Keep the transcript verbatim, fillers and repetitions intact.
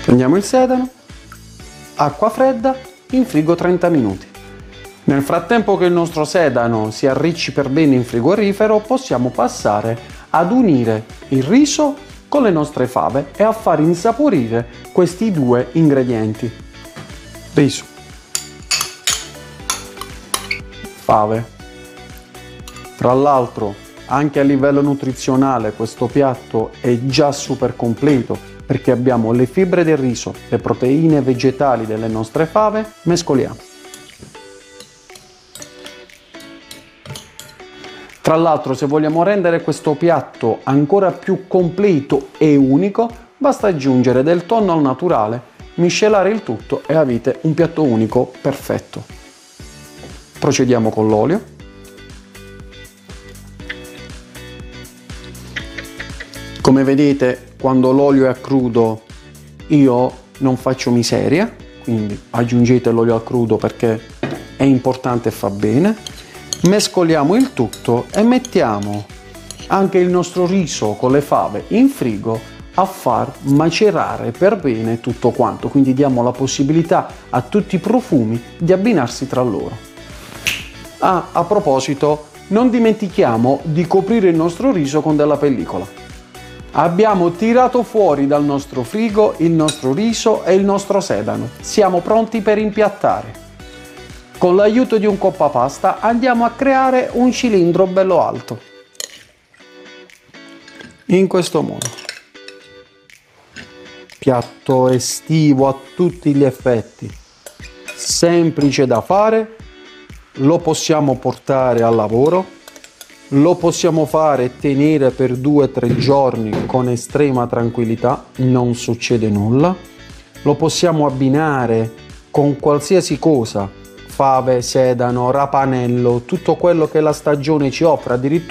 Prendiamo il sedano, acqua fredda, in frigo trenta minuti. Nel frattempo che il nostro sedano si arricci per bene in frigorifero, possiamo passare ad unire il riso con le nostre fave e a far insaporire questi due ingredienti. Riso, fave. Tra l'altro, anche a livello nutrizionale questo piatto è già super completo perché abbiamo le fibre del riso, le proteine vegetali delle nostre fave. Mescoliamo. Tra l'altro, se vogliamo rendere questo piatto ancora più completo e unico, basta aggiungere del tonno al naturale, miscelare il tutto e avete un piatto unico perfetto. Procediamo con l'olio. Come vedete, quando l'olio è a crudo io non faccio miseria, quindi aggiungete l'olio al crudo perché è importante e fa bene. Mescoliamo il tutto e mettiamo anche il nostro riso con le fave in frigo a far macerare per bene tutto quanto, quindi diamo la possibilità a tutti i profumi di abbinarsi tra loro. Ah, a proposito, non dimentichiamo di coprire il nostro riso con della pellicola. Abbiamo tirato fuori dal nostro frigo il nostro riso e il nostro sedano. Siamo pronti per impiattare. Con l'aiuto di un coppapasta andiamo a creare un cilindro bello alto. In questo modo. Piatto estivo a tutti gli effetti. Semplice da fare, lo possiamo portare al lavoro, lo possiamo fare e tenere per due o tre giorni con estrema tranquillità, non succede nulla. Lo possiamo abbinare con qualsiasi cosa, fave, sedano, rapanello, tutto quello che la stagione ci offre, addirittura